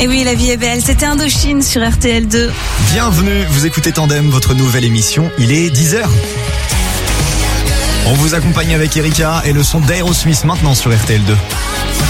Et oui, la vie est belle. C'était Indochine sur RTL2. Bienvenue, vous écoutez Tandem, votre nouvelle émission. Il est 10h. On vous accompagne avec Erika et le son d'Aerosmith maintenant sur RTL2.